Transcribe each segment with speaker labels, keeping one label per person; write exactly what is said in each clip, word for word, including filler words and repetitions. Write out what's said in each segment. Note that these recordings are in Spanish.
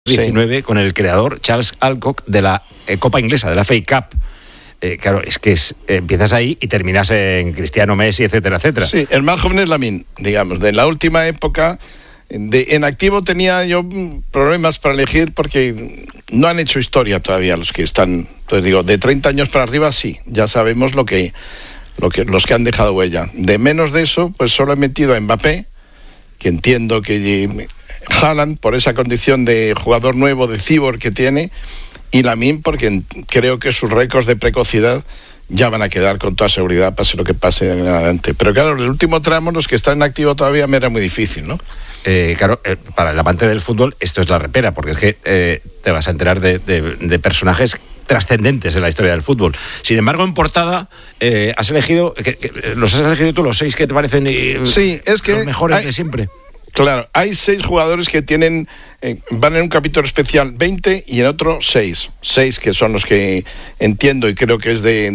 Speaker 1: diecinueve sí. con el creador Charles Alcock de la eh, Copa Inglesa, de la F A Cup. Eh, claro, es que es, eh, empiezas ahí y terminas en Cristiano, Messi, etcétera, etcétera.
Speaker 2: Sí, el más joven es Lamine, digamos, de la última época. De, en activo tenía yo problemas para elegir porque no han hecho historia todavía los que están. Entonces digo, de treinta años para arriba sí, ya sabemos lo que, lo que los que han dejado huella. De menos de eso, pues solo he metido a Mbappé, que entiendo que Haaland por esa condición de jugador nuevo, de cyborg que tiene, y Lamine porque creo que sus récords de precocidad ya van a quedar con toda seguridad, pase lo que pase en adelante. Pero claro, el último tramo, los que están en activo todavía me era muy difícil, ¿no?
Speaker 1: Eh, claro, eh, para el amante del fútbol esto es la repera, porque es que eh, te vas a enterar de, de, de personajes trascendentes en la historia del fútbol. Sin embargo, en portada eh, has elegido, que, que, los has elegido tú, los seis que te parecen eh,
Speaker 2: sí, es que
Speaker 1: los mejores
Speaker 2: hay,
Speaker 1: de siempre.
Speaker 2: Claro, hay seis jugadores que tienen, eh, van en un capítulo especial veinte y en otro seis. Seis que son los que entiendo y creo que es de,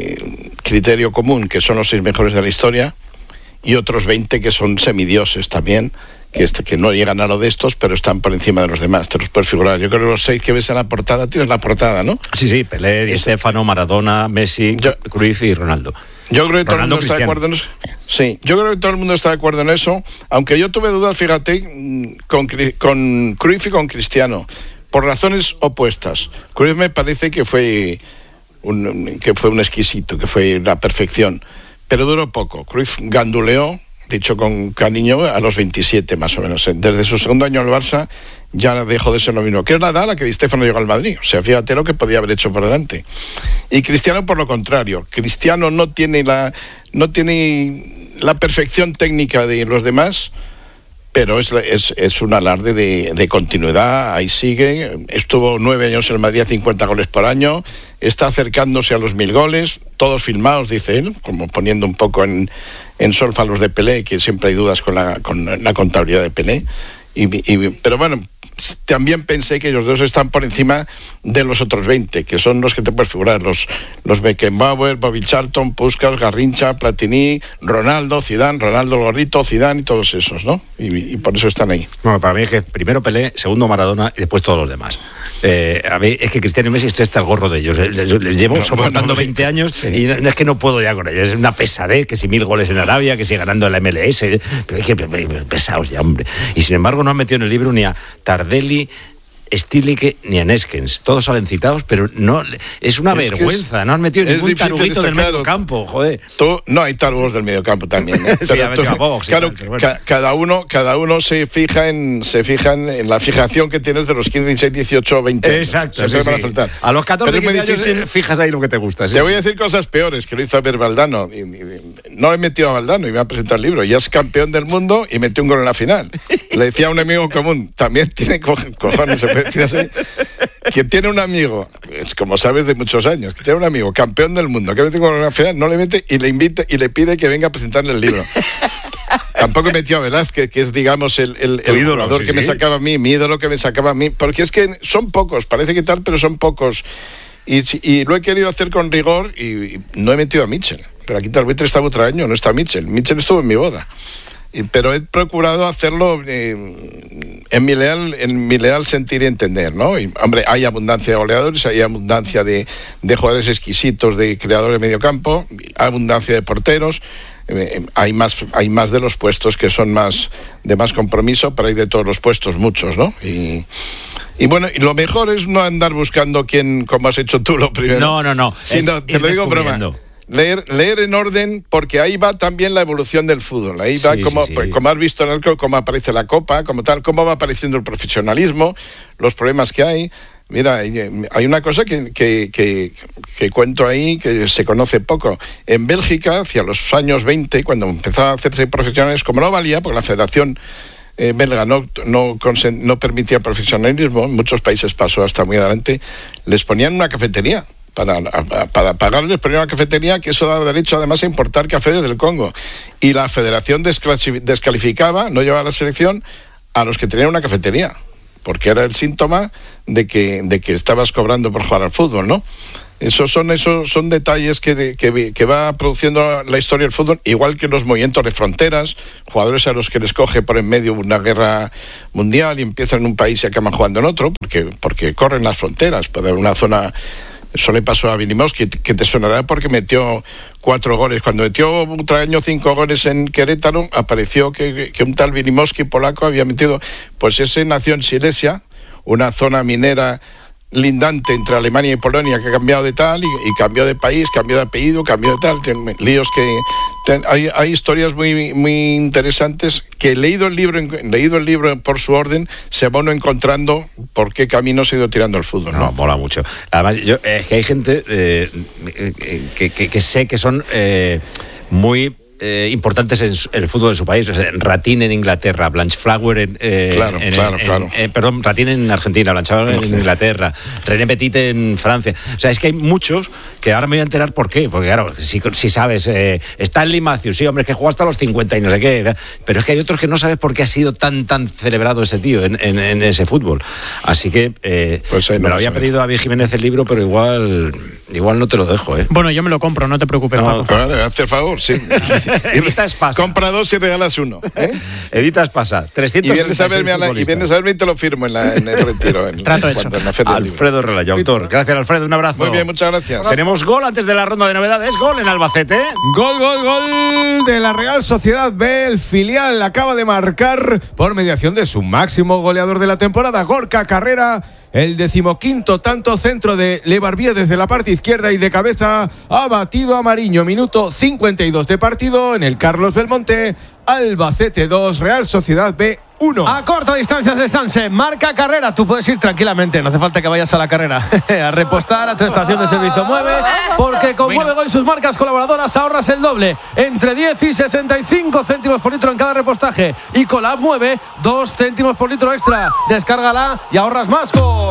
Speaker 2: de criterio común, que son los seis mejores de la historia, y otros veinte que son semidioses también, que, este, que no llegan a lo de estos, pero están por encima de los demás. Te los puedes figurar. Yo creo que los seis que ves en la portada, tienes la portada, ¿no?
Speaker 1: Sí, sí, Pelé, Di Stéfano, Maradona, Messi, yo, Cruyff y Ronaldo.
Speaker 2: Yo creo que todo
Speaker 1: Ronaldo
Speaker 2: el mundo está de acuerdo en eso. Sí, yo creo que todo el mundo está de acuerdo en eso, aunque yo tuve dudas, fíjate, con, con Cruyff y con Cristiano, por razones opuestas. Cruyff me parece que fue un, que fue un exquisito, que fue la perfección, pero duró poco. Cruyff ganduleó, dicho con cariño, a los veintisiete más o menos. Desde su segundo año en el Barça ya dejó de ser lo mismo, que es la edad a la que Di Stéfano llegó al Madrid. O sea, fíjate lo que podía haber hecho por delante. Y Cristiano por lo contrario. Cristiano no tiene la no tiene la perfección técnica de los demás, pero es, es, es un alarde de, de continuidad. Ahí sigue. Estuvo nueve años en el Madrid a cincuenta goles por año. Está acercándose a los mil goles, todos filmados, dice él, como poniendo un poco en, en solfa los de Pelé, que siempre hay dudas con la, con la contabilidad de Pelé. Y, y, pero bueno, también pensé que ellos dos están por encima de los otros veinte, que son los que te puedes figurar, los, los Beckenbauer, Bobby Charlton, Puskás, Garrincha, Platini, Ronaldo, Zidane, Ronaldo el Gordito, Zidane y todos esos, ¿no? Y, y por eso están ahí.
Speaker 1: Bueno, para mí es que primero Pelé, segundo Maradona y después todos los demás. Eh, a mí es que Cristiano y Messi estoy hasta el gorro de ellos. Les, les, les llevo no, soportando bueno, veinte años sí. y no, no es que no puedo ya con ellos. Es una pesadez, que si mil goles en Arabia, que si ganando en la M L S, pero es que pesados ya, hombre. Y sin embargo no han metido en el libro ni a Tardelli, Stilicke ni a Neskens. Todos salen citados, pero no es una es vergüenza. Es, no han metido ningún taruguito del medio campo, joder.
Speaker 2: Tú, no hay tarugos del medio campo también. ¿eh?
Speaker 1: sí, tú, Box,
Speaker 2: claro,
Speaker 1: tal, bueno.
Speaker 2: ca, cada uno, cada uno se fija en, se fija en, en la fijación que tienes de los quince, dieciséis, dieciocho, veinte.
Speaker 1: Exacto.
Speaker 2: Sí,
Speaker 1: sí.
Speaker 2: Van a,
Speaker 1: a los catorce,
Speaker 2: quince
Speaker 1: años
Speaker 2: difícil,
Speaker 1: fijas ahí lo que te gusta. Sí.
Speaker 2: Te voy a decir cosas peores que lo hizo a ver Valdano. Y, y, no he metido a Valdano y me ha presentado el libro. Ya es campeón del mundo y metió un gol en la final. Le decía a un amigo común, también tiene co cojones, se puede decir así. Que tiene un amigo, es como sabes de muchos años, que tiene un amigo campeón del mundo, que mete en una final, no le mete y le invita y le pide que venga a presentarle el libro. Tampoco metió a Velázquez, que es, digamos, el, el, el
Speaker 1: ídolo,
Speaker 2: jugador
Speaker 1: sí,
Speaker 2: que
Speaker 1: sí.
Speaker 2: me sacaba a mí, mi ídolo que me sacaba a mí, porque es que son pocos, parece que tal, pero son pocos. Y, y lo he querido hacer con rigor y, y no he metido a Mitchell. Pero aquí tal vez estaba otro año, no está Mitchell. Mitchell estuvo en mi boda. Y, pero he procurado hacerlo eh, en, mi leal, en mi leal sentir y entender, ¿no? Y, hombre, hay abundancia de goleadores, hay abundancia de, de jugadores exquisitos, de creadores de medio campo, abundancia de porteros, eh, hay más, hay más de los puestos que son más de más compromiso, pero hay de todos los puestos muchos, ¿no? Y, y bueno, y lo mejor es no andar buscando quién, como has hecho tú lo primero.
Speaker 1: No, no, no.
Speaker 2: Sino, te lo digo broma. Leer, leer en orden, porque ahí va también la evolución del fútbol. Ahí va, sí, como, sí, sí. Pues, como has visto en el club, cómo aparece la Copa, como tal, cómo va apareciendo el profesionalismo, los problemas que hay. Mira, hay una cosa que, que, que, que cuento ahí, que se conoce poco. En Bélgica, hacia los años veinte, cuando empezaron a hacerse profesionales, como no valía, porque la federación eh, belga no, no, no permitía profesionalismo, en muchos países pasó hasta muy adelante, les ponían una cafetería. Para, para pagarles por una cafetería, que eso daba derecho además a importar café desde el Congo. Y la federación descalificaba, no llevaba a la selección, a los que tenían una cafetería, porque era el síntoma de que, de que estabas cobrando por jugar al fútbol, ¿no? Esos son, esos son detalles que, que, que va produciendo la historia del fútbol, igual que los movimientos de fronteras, jugadores a los que les coge por en medio una guerra mundial y empiezan en un país y acaban jugando en otro, porque, porque corren las fronteras. Puede haber una zona... Eso le pasó a Vinimowski, que te sonará porque metió cuatro goles. Cuando metió otro año cinco goles en Querétaro, apareció que, que un tal Vinimowski polaco había metido... Pues ese nació en Silesia, una zona minera lindante entre Alemania y Polonia, que ha cambiado de tal y, y cambió de país, cambió de apellido, cambió de tal. Ten, líos que... Ten, hay, hay historias muy, muy interesantes que leído el libro leído el libro por su orden, se va uno encontrando por qué camino se ha ido tirando el fútbol, ¿no?
Speaker 1: No, mola mucho. Además, yo, es que hay gente eh, que, que, que sé que son eh, muy... Eh, importantes en, su, en el fútbol de su país. O sea, Ratín en Inglaterra, Blanchflower en, eh,
Speaker 2: claro,
Speaker 1: en,
Speaker 2: claro,
Speaker 1: en,
Speaker 2: claro.
Speaker 1: Eh, perdón, Ratín en Argentina, Blanchflower en Inglaterra, René Petit en Francia. O sea, es que hay muchos que ahora me voy a enterar por qué. Porque claro, si, si sabes, eh, Stanley Matthews, sí, hombre, es que jugó hasta los cincuenta y no sé qué. Pero es que hay otros que no sabes por qué ha sido tan tan celebrado ese tío en, en, en ese fútbol. Así que eh, pues me no lo había sabes. pedido a David Jiménez el libro, pero igual igual no te lo dejo, ¿eh?
Speaker 3: Bueno, yo me lo compro, no te preocupes,
Speaker 2: no, Paco. Vale, hazte el favor, sí.
Speaker 1: Edita Espasa.
Speaker 2: Compra dos y regalas uno. ¿eh?
Speaker 1: Edita Espasa. trescientos
Speaker 2: Y vienes a verme, a la, y vienes a verme y te lo firmo en, la, en el retiro. En,
Speaker 3: Trato
Speaker 2: en,
Speaker 3: hecho.
Speaker 2: En la
Speaker 1: Alfredo Relayo, autor. Gracias, Alfredo. Un abrazo.
Speaker 2: Muy bien, muchas gracias.
Speaker 1: Tenemos gol antes de la ronda de novedades. Gol en Albacete.
Speaker 4: Gol, gol, gol de la Real Sociedad B. El filial acaba de marcar por mediación de su máximo goleador de la temporada, Gorka Carrera. El decimoquinto tanto centro de Levarbier desde la parte izquierda y de cabeza ha batido a Mariño. Minuto cincuenta y dos de partido en el Carlos Belmonte. Albacete dos, Real Sociedad B uno.
Speaker 3: A corta distancia de Sanse, marca Carrera. Tú puedes ir tranquilamente, no hace falta que vayas a la carrera. A repostar a tu estación de servicio Mueve, porque con bueno. Mueve y sus marcas colaboradoras ahorras el doble, entre diez y sesenta y cinco céntimos por litro en cada repostaje. Y con la app Mueve, dos céntimos por litro extra. Descárgala y ahorras más con...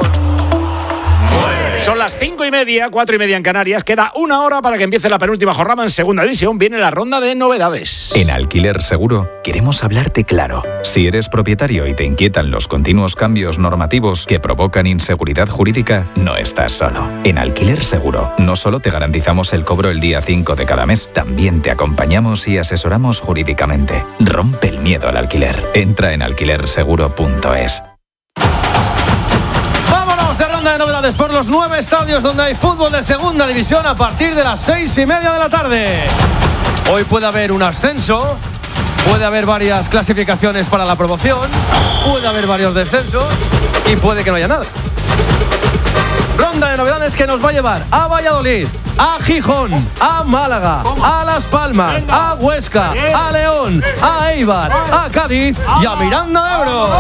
Speaker 1: Son las cinco y media, cuatro y media en Canarias. Queda una hora para que empiece la penúltima jornada en Segunda División. Viene la ronda de novedades.
Speaker 5: En Alquiler Seguro queremos hablarte claro. Si eres propietario y te inquietan los continuos cambios normativos que provocan inseguridad jurídica, no estás solo. En Alquiler Seguro no solo te garantizamos el cobro el día cinco de cada mes, también te acompañamos y asesoramos jurídicamente. Rompe el miedo al alquiler. Entra en alquiler seguro punto es.
Speaker 3: De novedades por los nueve estadios donde hay fútbol de segunda división a partir de las seis y media de la tarde. Hoy puede haber un ascenso, puede haber varias clasificaciones para la promoción, puede haber varios descensos y puede que no haya nada. Ronda de novedades que nos va a llevar a Valladolid, a Gijón, a Málaga, a Las Palmas, a Huesca, a León, a Eibar, a Cádiz y a Miranda de Ebro.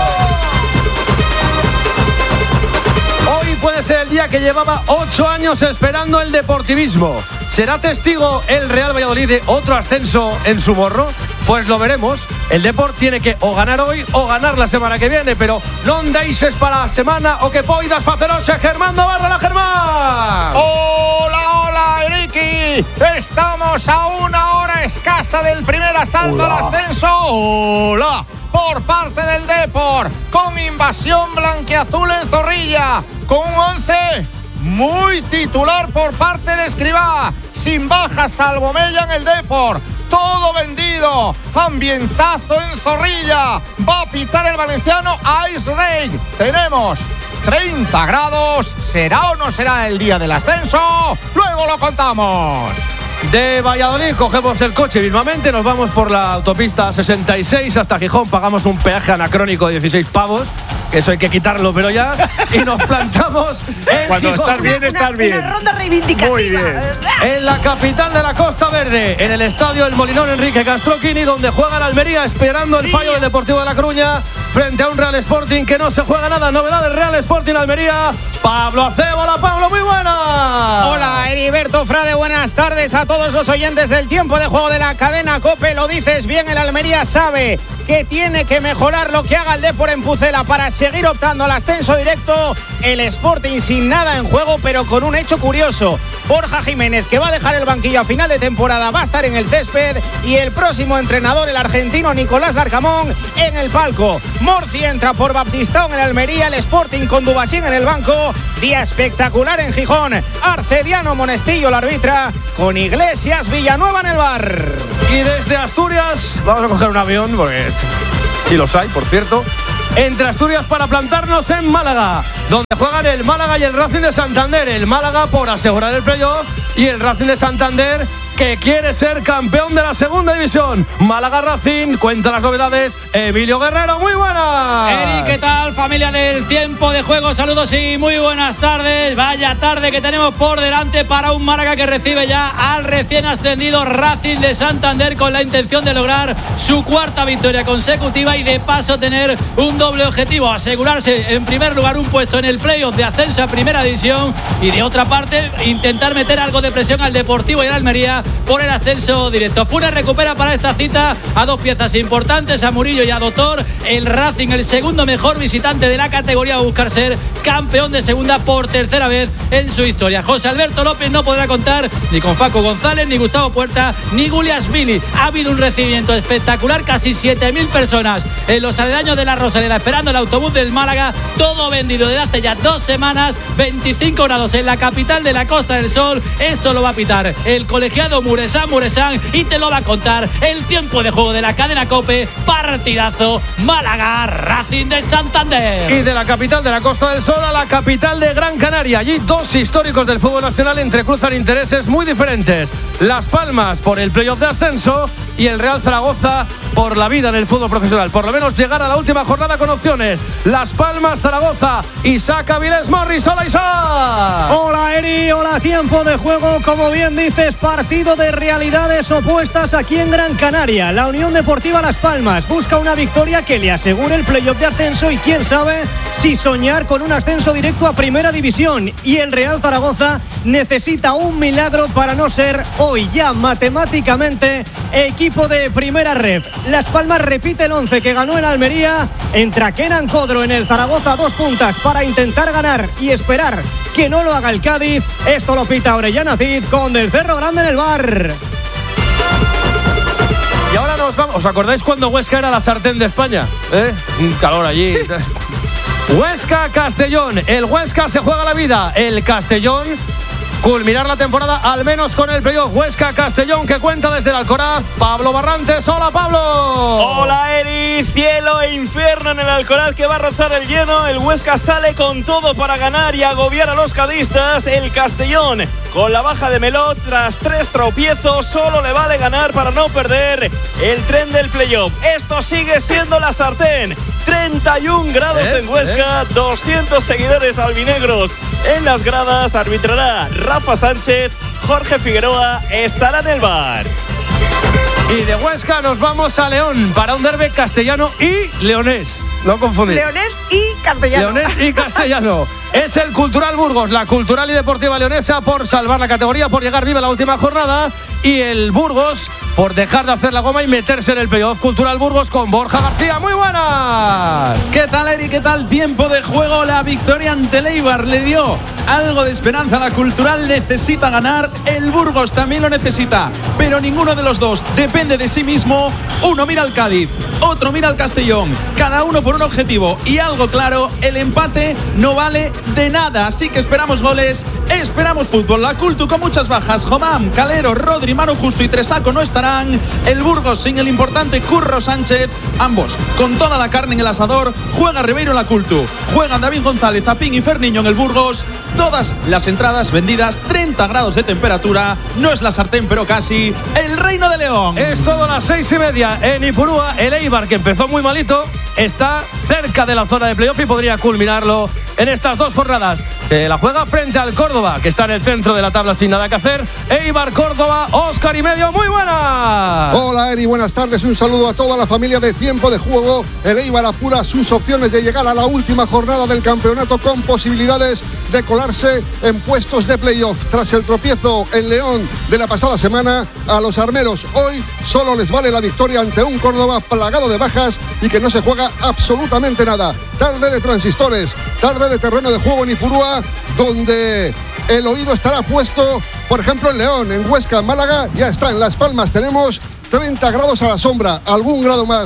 Speaker 3: Hoy puede ser el día que llevaba ocho años esperando el deportivismo. ¿Será testigo el Real Valladolid de otro ascenso en su morro? Pues lo veremos. El Deport tiene que o ganar hoy o ganar la semana que viene, pero non deixes para la semana o que poidas facerose. Germán Navarro, la Germán.
Speaker 6: Hola, hola, Eriki. Estamos a una hora escasa del primer asalto al ascenso. Hola. Por parte del Depor, con invasión blanquiazul en Zorrilla, con un once muy titular por parte de Escribá, sin bajas salvo Mella en el Depor, todo vendido, ambientazo en Zorrilla, va a pitar el valenciano Ice Rain, tenemos treinta grados, ¿será o no será el día del ascenso? Luego lo contamos.
Speaker 3: De Valladolid cogemos el coche mismamente, nos vamos por la autopista sesenta y seis hasta Gijón, pagamos un peaje anacrónico de dieciséis pavos, que eso hay que quitarlo, pero ya, y nos plantamos en
Speaker 1: Cuando
Speaker 3: Gijón.
Speaker 1: estás bien, estás bien.
Speaker 7: Una ronda reivindicativa.
Speaker 1: Muy bien.
Speaker 3: En la capital de la Costa Verde, en el estadio El Molinón Enrique Castroquini, donde juega la Almería esperando el fallo del Deportivo de La Coruña frente a un Real Sporting que no se juega nada. Novedades Real Sporting Almería. Pablo Acébola. Pablo, muy buena.
Speaker 6: Hola, Heriberto Frade, buenas tardes a todos los oyentes del tiempo de juego de la cadena COPE. Lo dices bien, el Almería sabe que tiene que mejorar lo que haga el Depor en Pucela para seguir optando al ascenso directo. El Sporting sin nada en juego, pero con un hecho curioso. Borja Jiménez, que va a dejar el banquillo a final de temporada, va a estar en el césped, y el próximo entrenador, el argentino Nicolás Larcamón, en el palco. Morci entra por Baptistao en el Almería, el Sporting con Dubasín en el banco, Día espectacular en Gijón. Arcediano Monestillo la arbitra, con Iglesias Villanueva en el bar.
Speaker 3: Y desde Asturias vamos a coger un avión, porque sí los hay, por cierto, entre Asturias para plantarnos en Málaga, donde juegan el Málaga y el Racing de Santander. El Málaga por asegurar el playoff y el Racing de Santander que quiere ser campeón de la segunda división. Málaga Racing, cuenta las novedades Emilio Guerrero, muy buenas.
Speaker 7: Eri, ¿qué tal, familia del tiempo de juego? Saludos y muy buenas tardes. Vaya tarde que tenemos por delante para un Málaga que recibe ya al recién ascendido Racing de Santander, con la intención de lograr su cuarta victoria consecutiva y de paso tener un doble objetivo: asegurarse en primer lugar un puesto en el playoff de ascenso a primera división, y de otra parte intentar meter algo de presión al Deportivo y al Almería por el ascenso directo. Funes recupera para esta cita a dos piezas importantes, a Murillo y a Doctor. El Racing, el segundo mejor visitante de la categoría, a buscar ser campeón de segunda por tercera vez en su historia. José Alberto López no podrá contar ni con Facu González, ni Gustavo Puerta, ni Guliasvili. Ha habido un recibimiento espectacular, casi siete mil personas en los aledaños de la Rosaleda esperando el autobús del Málaga, todo vendido desde hace ya dos semanas. Veinticinco grados en la capital de la Costa del Sol. Esto lo va a pitar el colegiado Muresán Muresán y te lo va a contar el tiempo de juego de la cadena COPE. Partidazo Málaga Racing de Santander.
Speaker 3: Y de la capital de la Costa del Sol a la capital de Gran Canaria, allí dos históricos del fútbol nacional entrecruzan intereses muy diferentes. Las Palmas por el playoff de ascenso y el Real Zaragoza por la vida en el fútbol profesional, por lo menos llegar a la última jornada con opciones. Las Palmas, Zaragoza, Isaac Avilés Morris. Hola, Isaac.
Speaker 8: Hola, Eri, hola, tiempo de juego. Como bien dices, partido de realidades opuestas aquí en Gran Canaria. La Unión Deportiva Las Palmas busca una victoria que le asegure el playoff de ascenso y quién sabe si soñar con un ascenso directo a primera división. Y el Real Zaragoza necesita un milagro para no ser hoy ya matemáticamente equipo de primera ref. Las Palmas repite el once que ganó en Almería. Entra Kenan Codro en el Zaragoza, dos puntas para intentar ganar y esperar que no lo haga el Cádiz. Esto lo pita Orellana Cid con Del Cerro Grande en el bar.
Speaker 3: Y ahora nos vamos. ¿Os acordáis cuando Huesca era la sartén de España? ¿Eh? Un calor allí. Sí. Huesca Castellón. El Huesca se juega la vida. El Castellón culminar la temporada al menos con el playoff. Huesca Castellón, que cuenta desde el Alcoraz Pablo Barrantes. Hola, Pablo.
Speaker 9: Hola, Eri. Cielo e infierno en el Alcoraz, que va a rozar el lleno. El Huesca sale con todo para ganar y agobiar a los cadistas. El Castellón, con la baja de Meló tras tres tropiezos, solo le vale ganar para no perder el tren del playoff. Esto sigue siendo la sartén. treinta y un grados ¿Eh? en Huesca, ¿Eh? doscientos seguidores albinegros en las gradas. Arbitrará Rafa Sánchez, Jorge Figueroa estará en el bar.
Speaker 3: Y de Huesca nos vamos a León para un derbi castellano y leonés. No confundir.
Speaker 10: Leonés y castellano.
Speaker 3: Leonés y castellano. Es el Cultural Burgos, la Cultural y Deportiva Leonesa, por salvar la categoría, por llegar viva a la última jornada. Y el Burgos por dejar de hacer la goma y meterse en el playoff. Cultural Burgos con Borja García. ¡Muy buenas!
Speaker 11: ¿Qué tal, Eri? ¿Qué tal? Tiempo de juego. La victoria ante el Eibar le dio algo de esperanza a la Cultural. Necesita ganar. El Burgos también lo necesita. Pero ninguno de los dos depende de sí mismo. Uno mira al Cádiz, otro mira al Castellón. Cada uno por un objetivo. Y algo claro, el empate no vale de nada. Así que esperamos goles, esperamos fútbol. La Cultu con muchas bajas. Jomam, Calero, Rodri, Manu Justo y Tresaco no estarán. El Burgos sin el importante Curro Sánchez. Ambos con toda la carne en el asador. Juega Ribeiro en la Cultu. Juegan David González, Zapín y Ferniño en el Burgos. Todas las entradas vendidas. treinta grados de temperatura. No es la sartén, pero casi. El Reino de León.
Speaker 3: Es todo a las seis y media en Ipurúa. El Eibar, que empezó muy malito, está cerca de la zona de playoff y podría culminarlo en estas dos jornadas. Eh, la juega frente al Córdoba, que está en el centro de la tabla sin nada que hacer. Eibar, Córdoba, Óscar y medio. Muy buenas.
Speaker 12: Hola, Eri, buenas tardes. Un saludo a toda la familia de Tiempo de Juego. El Eibar apura sus opciones de llegar a la última jornada del campeonato con posibilidades de colarse en puestos de playoff. Tras el tropiezo en León de la pasada semana, a los armeros hoy solo les vale la victoria ante un Córdoba plagado de bajas y que no se juega absolutamente nada. Tarde de transistores, tarde de terreno de juego en Ipurúa, donde el oído estará puesto, por ejemplo, en León, en Huesca, en Málaga, ya está. En Las Palmas tenemos treinta grados a la sombra, algún grado más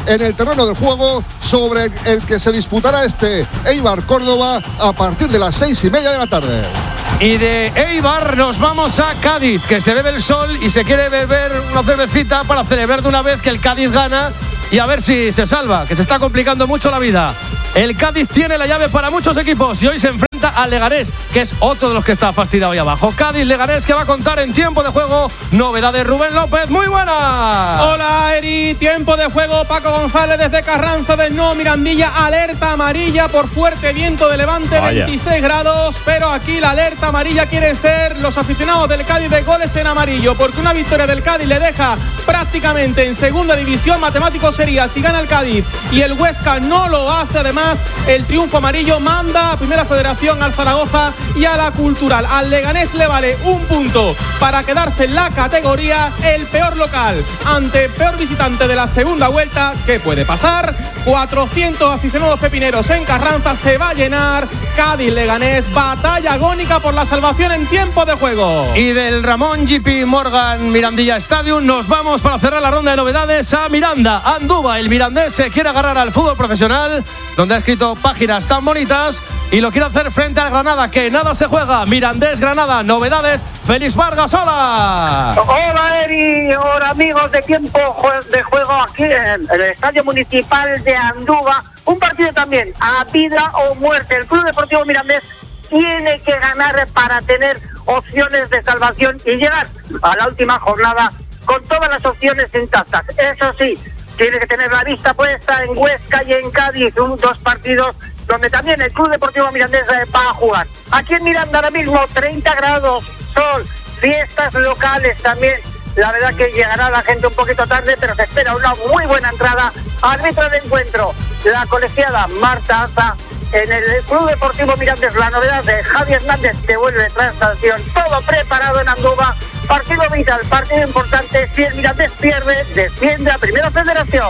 Speaker 12: en el terreno del juego sobre el que se disputará este Eibar Córdoba a partir de las seis y media de la tarde.
Speaker 3: Y de Eibar nos vamos a Cádiz, que se bebe el sol y se quiere beber una cervecita para celebrar de una vez que el Cádiz gana y a ver si se salva, que se está complicando mucho la vida. El Cádiz tiene la llave para muchos equipos y hoy se enfrenta al Leganés, que es otro de los que está fastidiado ahí abajo. Cádiz-Leganés, que va a contar en tiempo de juego. Novedades, Rubén López, muy buena.
Speaker 10: Hola, Eri, tiempo de juego. Paco González desde Carranza del Nuevo Mirandilla. Alerta amarilla por fuerte viento de levante, Vaya. veintiséis grados. Pero aquí la alerta amarilla quiere ser los aficionados del Cádiz de goles en amarillo, porque una victoria del Cádiz le deja prácticamente en segunda división. Matemático sería si gana el Cádiz y el Huesca no lo hace. Además, el triunfo amarillo manda a Primera Federación, al Zaragoza y a la Cultural. Al Leganés le vale un punto para quedarse en la categoría. El peor local ante peor visitante de la segunda vuelta. ¿Qué puede pasar? cuatrocientos aficionados pepineros en Carranza, se va a llenar. Cádiz-Leganés, batalla agónica por la salvación en tiempo de juego.
Speaker 3: Y del Ramón J P Morgan Mirandilla Stadium nos vamos para cerrar la ronda de novedades a Miranda. Andúba, el mirandés, se quiere agarrar al fútbol profesional, donde ha escrito páginas tan bonitas y lo quiere hacer frente al Granada, que nada se juega. Mirandés Granada, novedades. Félix Vargas, hola.
Speaker 13: Hola, Eri, hola amigos de tiempo de juego aquí en el Estadio Municipal de Andúba. Un partido también a vida o muerte. El Club Deportivo Mirandés tiene que ganar para tener opciones de salvación y llegar a la última jornada con todas las opciones intactas. Eso sí, tiene que tener la vista puesta en Huesca y en Cádiz, un, dos partidos donde también el Club Deportivo Mirandés va a jugar. Aquí en Miranda ahora mismo treinta grados, sol, fiestas locales también. La verdad que llegará la gente un poquito tarde, pero se espera una muy buena entrada. Árbitro de encuentro, la colegiada Marta Aza. En el Club Deportivo Mirandés, la novedad de Javi Hernández, que vuelve tras sanción. Todo preparado en Andúba. Partido vital, partido importante. Si el Mirandés pierde, desciende a Primera Federación.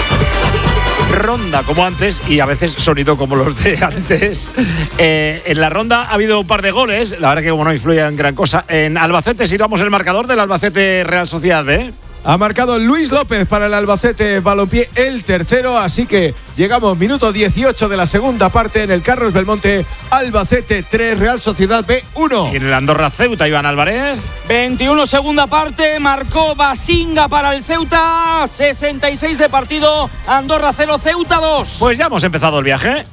Speaker 1: Ronda como antes y a veces sonido como los de antes. Eh, en la ronda ha habido un par de goles, la verdad que como no influye en gran cosa. En Albacete situamos el marcador del Albacete Real Sociedad B.
Speaker 4: Ha marcado Luis López para el Albacete Balompié, el tercero, así que llegamos minuto dieciocho de la segunda parte en el Carlos Belmonte. Albacete tres, Real Sociedad B uno.
Speaker 1: Y en el Andorra Ceuta, Iván Álvarez.
Speaker 7: veintiuno segunda parte, marcó Basinga para el Ceuta, sesenta y seis de partido, Andorra cero, Ceuta dos.
Speaker 1: Pues ya hemos empezado el viaje.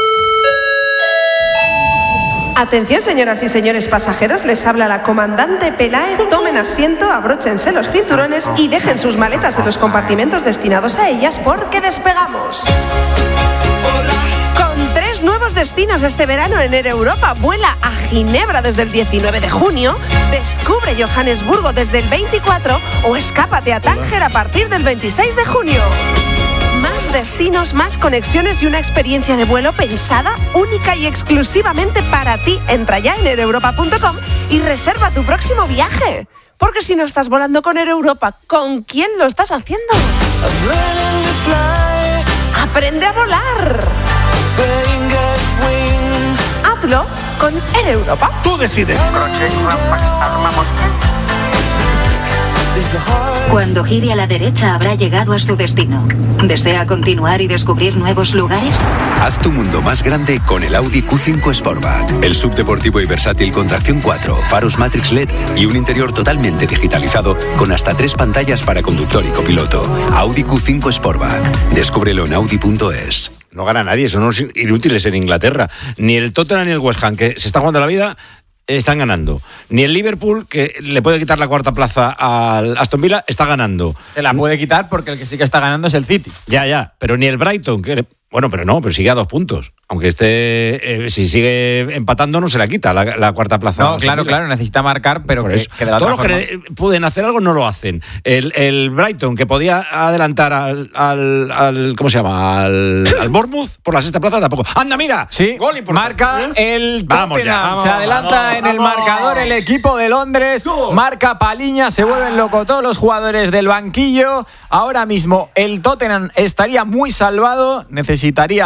Speaker 14: Atención, señoras y señores pasajeros, les habla la comandante Peláez. Tomen asiento, abróchense los cinturones y dejen sus maletas en los compartimentos destinados a ellas porque despegamos. Con tres nuevos destinos este verano en Air Europa. Vuela a Ginebra desde el diecinueve de junio, descubre Johannesburgo desde el veinticuatro o escápate a Tánger a partir del veintiséis de junio. Más destinos, más conexiones y una experiencia de vuelo pensada única y exclusivamente para ti. Entra ya en air europa punto com y reserva tu próximo viaje. Porque si no estás volando con Air Europa, ¿con quién lo estás haciendo? Aprende a volar. Hazlo con Air Europa.
Speaker 3: Tú decides.
Speaker 15: Cuando gire a la derecha habrá llegado a su destino. ¿Desea continuar y descubrir nuevos lugares?
Speaker 16: Haz tu mundo más grande con el Audi Q cinco Sportback. El subdeportivo y versátil con tracción cuatro, faros Matrix L E D y un interior totalmente digitalizado con hasta tres pantallas para conductor y copiloto. Audi Q cinco Sportback. Descúbrelo en audi punto es.
Speaker 1: No gana nadie, son unos inútiles en Inglaterra. Ni el Tottenham ni el West Ham, que se está jugando la vida, están ganando. Ni el Liverpool, que le puede quitar la cuarta plaza al Aston Villa, está ganando.
Speaker 17: Se la puede quitar porque el que sí que está ganando es el City.
Speaker 1: Ya, ya, pero ni el Brighton, que bueno, pero no, pero sigue a dos puntos. Aunque esté, eh, si sigue empatando, no se la quita la, la cuarta plaza.
Speaker 17: No, claro, claro, necesita marcar, pero
Speaker 1: Por
Speaker 17: que,
Speaker 1: eso.
Speaker 17: que de la
Speaker 1: Todos
Speaker 17: otra
Speaker 1: los
Speaker 17: forma.
Speaker 1: que pueden hacer algo no lo hacen. El, el Brighton, que podía adelantar al, al, al ¿cómo se llama? Al, al Bournemouth por la sexta plaza, tampoco. ¡Anda, mira!
Speaker 17: Sí,
Speaker 1: gol importante.
Speaker 17: marca el
Speaker 1: Vamos
Speaker 17: Tottenham.
Speaker 1: ya. Vamos,
Speaker 17: se adelanta
Speaker 1: vamos,
Speaker 17: en el
Speaker 1: vamos.
Speaker 17: marcador el equipo de Londres. Marca Paliña, se vuelven locos todos los jugadores del banquillo. Ahora mismo el Tottenham estaría muy salvado, necesitaría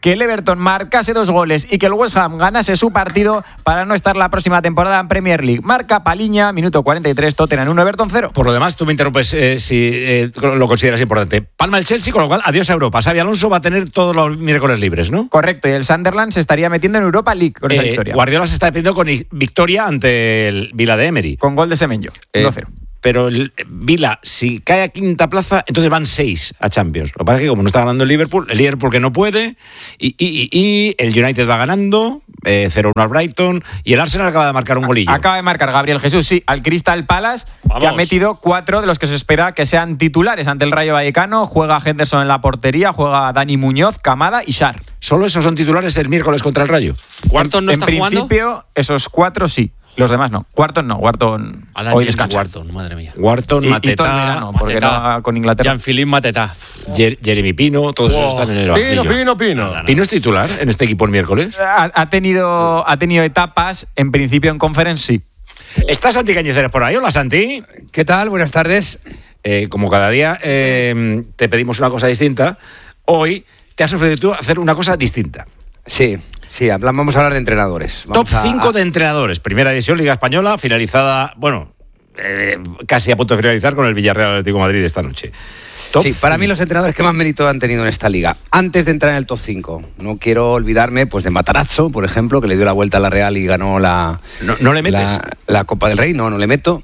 Speaker 17: que el Everton marcase dos goles y que el West Ham ganase su partido para no estar la próxima temporada en Premier League. Marca Paliña, minuto cuarenta y tres, Tottenham uno, Everton cero.
Speaker 1: Por lo demás, tú me interrumpes eh, si eh, lo consideras importante. Palma el Chelsea, con lo cual, adiós a Europa. Xabi Alonso va a tener todos los miércoles libres, ¿no?
Speaker 17: Correcto, y el Sunderland se estaría metiendo en Europa League con esa
Speaker 1: eh,
Speaker 17: victoria.
Speaker 1: Guardiola se está despidiendo con victoria ante el Vila de Emery.
Speaker 17: Con gol de Semenyo,
Speaker 1: Eh,
Speaker 17: uno cero.
Speaker 1: Pero el Vila, si cae a quinta plaza, entonces van seis a Champions. Lo que pasa es que como no está ganando el Liverpool, el Liverpool que no puede, y, y, y, y el United va ganando, eh, cero uno al Brighton, y el Arsenal acaba de marcar un golillo.
Speaker 17: Acaba de marcar Gabriel Jesús, sí, al Crystal Palace,
Speaker 1: Vamos.
Speaker 17: que ha metido cuatro de los que se espera que sean titulares ante el Rayo Vallecano. Juega Henderson en la portería, juega Dani Muñoz, Camada y Sar.
Speaker 1: ¿Solo esos son titulares el miércoles contra el Rayo?
Speaker 7: ¿Wharton no
Speaker 17: en
Speaker 7: está jugando?
Speaker 17: En principio, esos cuatro sí. Los demás no. Wharton no. Wharton
Speaker 7: Alan
Speaker 17: hoy
Speaker 7: James
Speaker 17: descansa.
Speaker 7: Wharton, madre mía.
Speaker 1: Wharton,
Speaker 17: Y- y
Speaker 1: Mateta,
Speaker 17: todo el verano, porque
Speaker 7: Mateta,
Speaker 17: no va con Inglaterra.
Speaker 7: Jean-Philippe Mateta.
Speaker 1: Jer- Jeremy Pino, todos esos
Speaker 7: Wow.
Speaker 1: están en el banquillo.
Speaker 3: Pino, Pino, Pino.
Speaker 1: ¿Pino es titular en este equipo el miércoles?
Speaker 17: Ha, ha tenido, ha tenido etapas, en principio en Conference sí.
Speaker 1: ¿Está Santi Cañizares por ahí? Hola, Santi.
Speaker 18: ¿Qué tal? Buenas tardes.
Speaker 1: Eh, como cada día eh, te pedimos una cosa distinta, hoy te has ofrecido tú a hacer una cosa distinta.
Speaker 18: Sí, sí, hablamos, vamos a hablar de entrenadores. Vamos
Speaker 1: Top
Speaker 18: a-
Speaker 1: cinco
Speaker 18: a-
Speaker 1: de entrenadores. Primera edición, Liga Española, finalizada, bueno, eh, casi a punto de finalizar con el Villarreal Atlético de Madrid esta noche. Top
Speaker 18: Sí, para mí
Speaker 1: cinco.
Speaker 18: los entrenadores que más mérito han tenido en esta liga. Antes de entrar en el top cinco, no quiero olvidarme pues de Matarazzo, por ejemplo, que le dio la vuelta a la Real y ganó la,
Speaker 1: No, no le metes.
Speaker 18: la, la Copa del Rey. No, no le meto.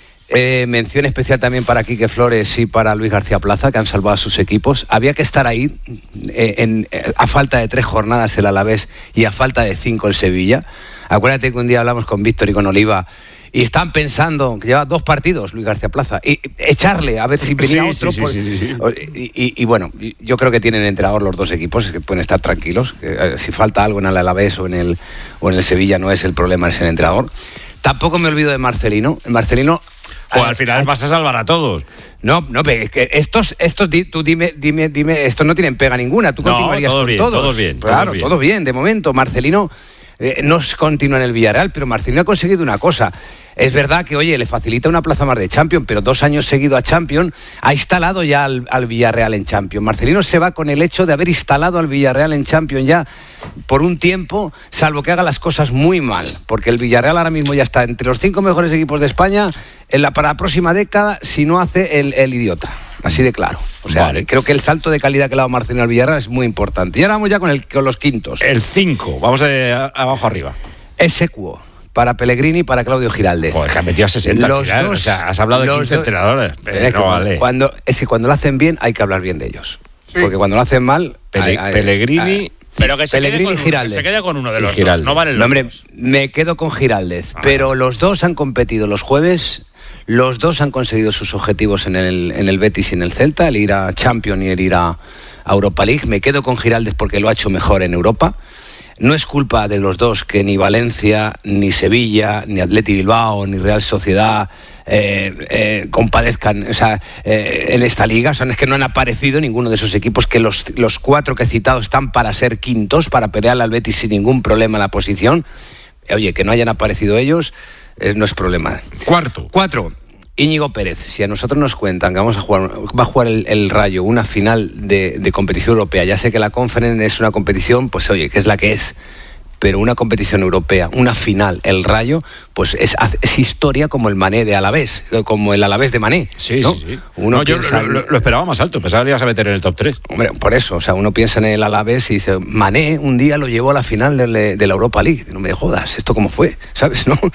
Speaker 18: Eh, mención especial también para Quique Flores y para Luis García Plaza, que han salvado a sus equipos. Había que estar ahí eh, en, eh, a falta de tres jornadas el Alavés y a falta de cinco el Sevilla. Acuérdate que un día hablamos con Víctor y con Oliva y están pensando que lleva dos partidos Luis García Plaza y echarle a ver si venía
Speaker 1: Sí,
Speaker 18: otro.
Speaker 1: sí,
Speaker 18: por-
Speaker 1: sí, sí, sí.
Speaker 18: Y, y- y bueno, yo creo que tienen entrenador los dos equipos, que pueden estar tranquilos, que eh, si falta algo en el Alavés o en el, o en el Sevilla no es el problema, es el entrenador. Tampoco me olvido de Marcelino. Marcelino
Speaker 1: Pues al final vas a salvar a todos.
Speaker 18: no, no, pero es que estos, estos, di- tú dime, dime, dime, estos no tienen pega ninguna. Tú
Speaker 1: No,
Speaker 18: continuarías
Speaker 1: todo
Speaker 18: con
Speaker 1: bien,
Speaker 18: todos.
Speaker 1: todo bien, todo
Speaker 18: Claro,
Speaker 1: bien.
Speaker 18: todo bien. De momento, Marcelino eh, no es- continúa en el Villarreal, pero Marcelino ha conseguido una cosa. Es verdad que, oye, le facilita una plaza más de Champions, pero dos años seguido a Champions ha instalado ya al, al Villarreal en Champions. Marcelino se va con el hecho de haber instalado al Villarreal en Champions ya por un tiempo, salvo que haga las cosas muy mal, porque el Villarreal ahora mismo ya está entre los cinco mejores equipos de España en la, para la próxima década si no hace el, el idiota. Así de claro. O sea,
Speaker 1: Vale.
Speaker 18: creo que el salto de calidad que le ha dado Marcelino al Villarreal es muy importante. Y ahora vamos ya con, el, con los quintos.
Speaker 1: El cinco, vamos de a- abajo arriba.
Speaker 18: Esecuo. Para Pellegrini y para Claudio Giralde.
Speaker 1: Joder, que has metido a sesenta al
Speaker 18: Los
Speaker 1: final.
Speaker 18: dos-
Speaker 1: O sea, has hablado de
Speaker 18: los
Speaker 1: quince
Speaker 18: dos-
Speaker 1: entrenadores. Eh,
Speaker 18: Es que
Speaker 1: no
Speaker 18: cuando-
Speaker 1: vale.
Speaker 18: cuando, es que cuando lo hacen bien hay que hablar bien de ellos. Porque cuando lo hacen mal...
Speaker 1: Pele-
Speaker 18: hay- hay-
Speaker 1: Pellegrini,
Speaker 18: hay-
Speaker 7: Pero que se, quede
Speaker 18: Pellegrini
Speaker 7: con,
Speaker 18: y
Speaker 7: uno,
Speaker 18: Giralde.
Speaker 7: que se quede con uno de
Speaker 1: Y
Speaker 7: los
Speaker 1: Giralde.
Speaker 7: dos. No valen
Speaker 18: No,
Speaker 7: los
Speaker 18: hombre,
Speaker 7: dos.
Speaker 18: me quedo con Giraldez. Pero los dos han competido los jueves, los dos han conseguido sus objetivos en el, en el Betis y en el Celta, el ir a Champions y el ir a, a Europa League. Me quedo con Giraldez porque lo ha hecho mejor en Europa. No es culpa de los dos que ni Valencia, ni Sevilla, ni Atleti Bilbao, ni Real Sociedad eh, eh, compadezcan o sea, eh, en esta liga. O sea, es que no han aparecido ninguno de esos equipos, que los, los cuatro que he citado están para ser quintos, para pelear al Betis sin ningún problema en la posición. Oye, que no hayan aparecido ellos eh, no es problema.
Speaker 1: Cuarto.
Speaker 18: Cuatro. Íñigo Pérez, si a nosotros nos cuentan que vamos a jugar, va a jugar el, el Rayo una final de, de competición europea, ya sé que la Conference es una competición, pues oye, que es la que es, pero una competición europea, una final, el Rayo, pues es, es historia como el Mané de Alavés, como el Alavés de Mané.
Speaker 1: Sí,
Speaker 18: ¿no?
Speaker 1: sí, sí.
Speaker 18: Uno
Speaker 1: No, yo
Speaker 18: piensa
Speaker 1: lo,
Speaker 18: en-
Speaker 1: lo- lo esperaba más alto. Pensaba que le ibas a meter en el top tres.
Speaker 18: Hombre, por eso, o sea, uno piensa en el Alavés y dice, Mané un día lo llevó a la final de, de la Europa League. No me jodas, ¿esto cómo fue? ¿Sabes? ¿No?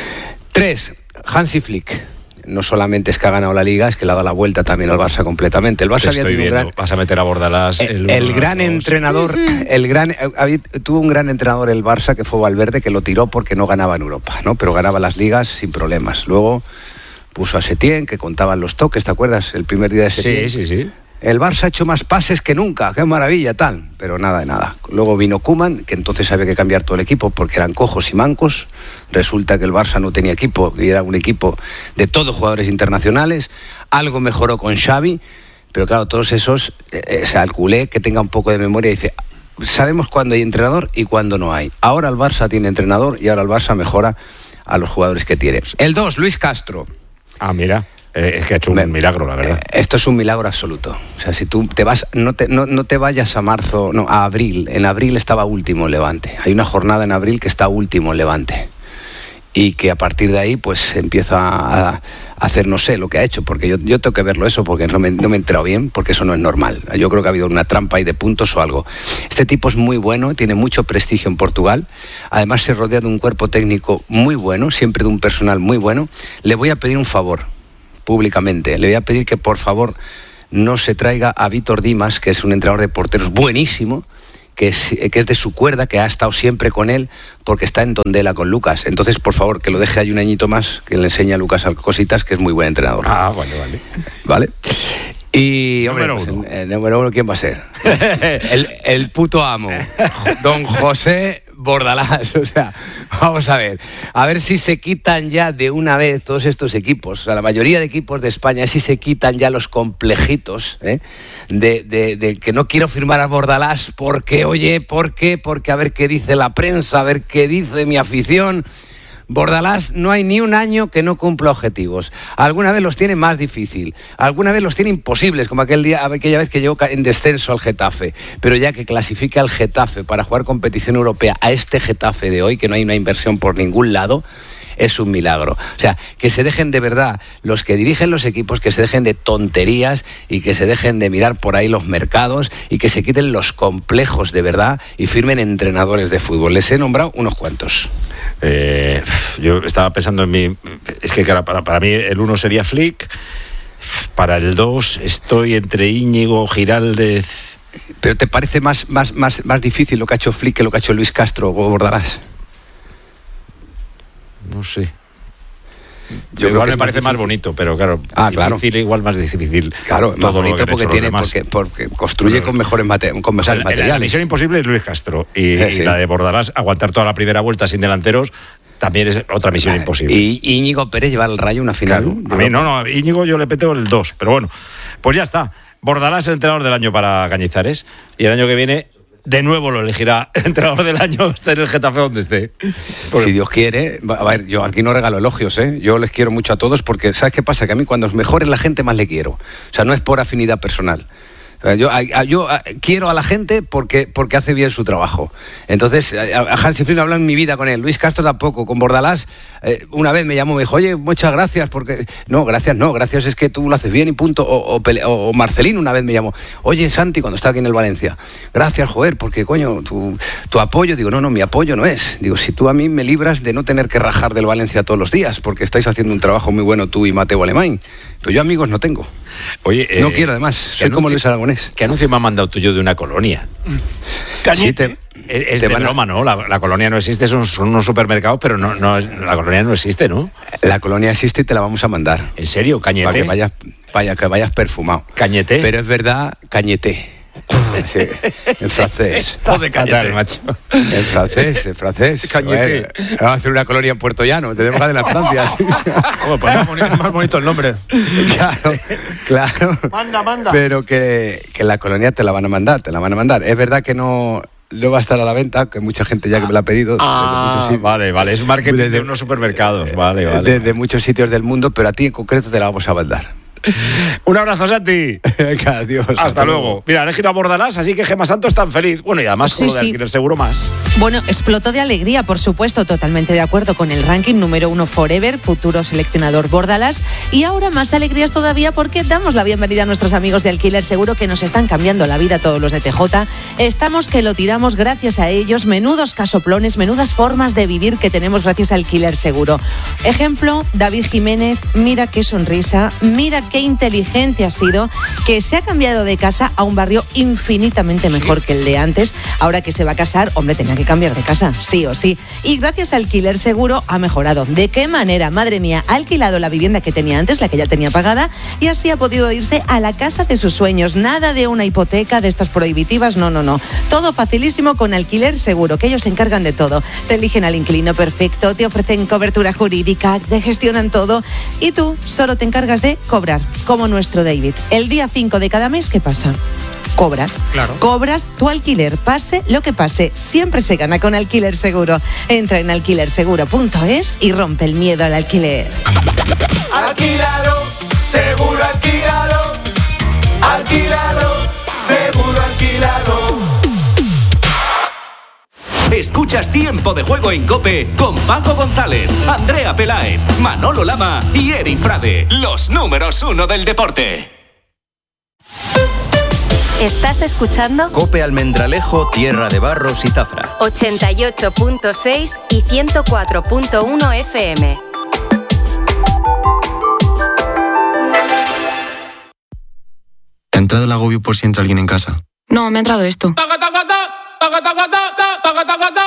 Speaker 18: Tres, Hansi Flick. No solamente es que ha ganado la Liga, es que le ha dado la vuelta también al Barça completamente. El Barça
Speaker 1: Te
Speaker 18: había
Speaker 1: estoy
Speaker 18: tenido un
Speaker 1: viendo.
Speaker 18: gran,
Speaker 1: Vas a meter a Bordalás.
Speaker 18: el,
Speaker 1: El,
Speaker 18: el
Speaker 1: uno,
Speaker 18: gran
Speaker 1: dos.
Speaker 18: entrenador, el gran eh, había- tuvo un gran entrenador el Barça que fue Valverde, que lo tiró porque no ganaba en Europa, ¿no? Pero ganaba las ligas sin problemas. Luego puso a Setién, que contaban los toques, ¿te acuerdas? El primer día de Setién.
Speaker 1: Sí, sí, sí.
Speaker 18: El Barça ha hecho más pases que nunca, qué maravilla, tal. Pero nada de nada. Luego vino Koeman, que entonces había que cambiar todo el equipo porque eran cojos y mancos. Resulta que el Barça no tenía equipo y era un equipo de todos jugadores internacionales. Algo mejoró con Xavi, pero claro, todos esos, eh, o sea, el culé que tenga un poco de memoria dice, sabemos cuándo hay entrenador y cuándo no hay. Ahora el Barça tiene entrenador y ahora el Barça mejora a los jugadores que tiene. El dos, Luis Castro.
Speaker 1: Ah, mira. Eh, es que ha hecho un Me, milagro, la verdad.
Speaker 18: Eh, esto es un milagro absoluto. O sea, si tú te vas, no te, no, no te vayas a marzo, no, a abril. En abril estaba último el Levante. Hay una jornada en abril que está último el Levante. Y que a partir de ahí pues empieza a, a hacer, no sé lo que ha hecho, porque yo, yo tengo que verlo eso, porque no me, no me he enterado bien, porque eso no es normal. Yo creo que ha habido una trampa ahí de puntos o algo. Este tipo es muy bueno, tiene mucho prestigio en Portugal, además se rodea de un cuerpo técnico muy bueno, siempre de un personal muy bueno. Le voy a pedir un favor, públicamente, le voy a pedir que por favor no se traiga a Vítor Dimas, que es un entrenador de porteros buenísimo, Que es, que es de su cuerda, que ha estado siempre con él, porque está en Tondela con Lucas. Entonces, por favor, que lo deje ahí un añito más, que le enseñe a Lucas cositas, que es muy buen entrenador.
Speaker 1: Ah, vale, vale.
Speaker 18: ¿Vale? Y, hombre, pues, el, el número uno, ¿quién va a ser? el, el puto amo, don José Bordalás. O sea, vamos a ver, a ver si se quitan ya de una vez todos estos equipos, o sea, la mayoría de equipos de España, si se quitan ya los complejitos, ¿eh? de, de, de que no quiero firmar a Bordalás porque, oye, ¿por qué? Porque a ver qué dice la prensa, a ver qué dice mi afición. Bordalás no hay ni un año que no cumpla objetivos. Alguna vez los tiene más difícil, alguna vez los tiene imposibles, como aquel día, aquella vez que llegó en descenso al Getafe. Pero ya que clasifica al Getafe para jugar competición europea a este Getafe de hoy, que no hay una inversión por ningún lado, es un milagro. O sea, que se dejen de verdad, los que dirigen los equipos, que se dejen de tonterías y que se dejen de mirar por ahí los mercados y que se quiten los complejos de verdad y firmen entrenadores de fútbol. Les he nombrado unos cuantos.
Speaker 1: Eh, yo estaba pensando en mi... Es que para, para mí el uno sería Flick, para el dos estoy entre Íñigo, Giraldez...
Speaker 18: ¿Pero te parece más, más, más, más difícil lo que ha hecho Flick que lo que ha hecho Luis Castro o Bordalás?
Speaker 1: No sé. Yo igual me parece más bonito, pero claro,
Speaker 18: ah,
Speaker 1: difícil,
Speaker 18: claro.
Speaker 1: igual más difícil.
Speaker 18: Claro, más bonito porque tiene, porque, porque construye pero, con mejores, mate, con mejores o sea, materiales.
Speaker 1: La misión imposible es Luis Castro y,
Speaker 18: sí, sí.
Speaker 1: y la de Bordalás, aguantar toda la primera vuelta sin delanteros, también es otra misión ah, imposible.
Speaker 18: Y Íñigo Pérez llevar al Rayo una final.
Speaker 1: Claro, a mí no, no, Íñigo yo le peteo el dos, pero bueno, pues ya está. Bordalás es el entrenador del año para Cañizares y el año que viene de nuevo lo elegirá el entrenador del año, esté en el Getafe donde esté.
Speaker 18: Porque... Si Dios quiere, a ver, yo aquí no regalo elogios, ¿eh? Yo les quiero mucho a todos porque, ¿sabes qué pasa? Que a mí cuando es mejor es la gente más le quiero. O sea, no es por afinidad personal. Yo, a, a, yo a, quiero a la gente porque, porque hace bien su trabajo. Entonces, a, a Hansi Flick no hablo en mi vida con él. Luis Castro tampoco. Con Bordalás, eh, una vez me llamó, me dijo, oye, muchas gracias, porque... No, gracias no, gracias es que tú lo haces bien y punto. O, o, o Marcelino una vez me llamó, oye, Santi, cuando estaba aquí en el Valencia, gracias, joder, porque, coño, tu, tu apoyo... Digo, no, no, mi apoyo no es. Digo, si tú a mí me libras de no tener que rajar del Valencia todos los días, porque estáis haciendo un trabajo muy bueno tú y Mateo Alemán. Pero yo amigos no tengo.
Speaker 1: Oye,
Speaker 18: no
Speaker 1: eh,
Speaker 18: quiero además, soy como Luis Aragonés.
Speaker 1: ¿Qué anuncio me ha mandado tuyo de una colonia?
Speaker 18: Sí, te,
Speaker 1: es es de broma, ¿no? La, la colonia no existe, son, son unos supermercados, pero no, no, la colonia no existe, ¿no?
Speaker 18: La colonia existe y te la vamos a mandar.
Speaker 1: ¿En serio? ¿Cañete?
Speaker 18: Para que vayas, vaya, que vayas perfumado.
Speaker 1: ¿Cañete?
Speaker 18: Pero es verdad, cañete. Sí, en francés.
Speaker 1: Joder, cañete, macho.
Speaker 18: En francés, en francés.
Speaker 1: Cañete.
Speaker 18: Bueno, vamos a hacer una colonia en Puerto Llano, tenemos la de la Francia.
Speaker 3: Oh, pues más, bonito, más bonito el nombre.
Speaker 18: Claro, claro.
Speaker 2: Manda, manda.
Speaker 18: Pero que, que la colonia te la van a mandar, te la van a mandar. Es verdad que no... No va a estar a la venta, que mucha gente ya que me la ha pedido.
Speaker 1: Ah, desde vale, vale, es marketing desde, de unos supermercados, vale, vale.
Speaker 18: Desde muchos sitios del mundo, pero a ti en concreto te la vamos a mandar.
Speaker 1: Un abrazo, Santi.
Speaker 18: Adiós.
Speaker 1: Hasta, hasta luego. luego. Mira, han elegido a Bordalás, así que Gemma Santos tan feliz. Bueno, y además
Speaker 19: sí,
Speaker 1: con lo de
Speaker 19: sí.
Speaker 1: alquiler seguro más.
Speaker 19: Bueno, explotó de alegría, por supuesto, totalmente de acuerdo con el ranking número uno Forever, futuro seleccionador Bordalás. Y ahora más alegrías todavía porque damos la bienvenida a nuestros amigos de Alquiler Seguro que nos están cambiando la vida, todos los de T J. Estamos que lo tiramos gracias a ellos. Menudos casoplones, menudas formas de vivir que tenemos gracias a Alquiler Seguro. Ejemplo, David Jiménez, mira qué sonrisa, mira qué inteligente ha sido, que se ha cambiado de casa a un barrio infinitamente mejor que el de antes. Ahora que se va a casar, hombre, tenía que cambiar de casa, sí o sí. Y gracias a Alquiler Seguro ha mejorado. ¿De qué manera? Madre mía, ha alquilado la vivienda que tenía antes, la que ya tenía pagada, y así ha podido irse a la casa de sus sueños. Nada de una hipoteca de estas prohibitivas, no, no, no. Todo facilísimo con Alquiler Seguro, que ellos se encargan de todo. Te eligen al inquilino perfecto, te ofrecen cobertura jurídica, te gestionan todo, y tú solo te encargas de cobrar, como nuestro David. El día cinco de cada mes, ¿qué pasa? Cobras.
Speaker 3: Claro.
Speaker 19: Cobras tu alquiler, pase lo que pase. Siempre se gana con Alquiler Seguro. Entra en alquiler seguro punto es y rompe el miedo al alquiler.
Speaker 20: Alquilalo, Seguro alquilalo, alquilalo, seguro alquilalo.
Speaker 21: Escuchas Tiempo de Juego en COPE con Paco González, Andrea Peláez, Manolo Lama y Eri Frade, los números uno del deporte.
Speaker 22: ¿Estás escuchando?
Speaker 23: COPE Almendralejo, Tierra de Barros y Zafra.
Speaker 22: ochenta y ocho punto seis y ciento cuatro punto uno F M.
Speaker 24: ¿Te ha entrado el agobio por si entra alguien en casa?
Speaker 25: No, me ha entrado esto.
Speaker 26: Taca, taca, taca, taca, taca, taca, taca, taca, taca.